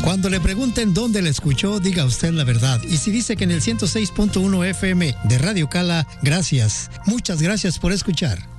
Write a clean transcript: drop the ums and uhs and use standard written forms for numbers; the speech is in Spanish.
Cuando le pregunten dónde la escuchó, diga usted la verdad. Y si dice que en el 106.1 FM de Radio Cala, gracias. Muchas gracias por escuchar.